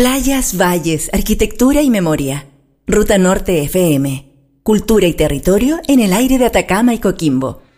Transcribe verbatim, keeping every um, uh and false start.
Playas, valles, arquitectura y memoria. Ruta Norte F M. Cultura y territorio en el aire de Atacama y Coquimbo.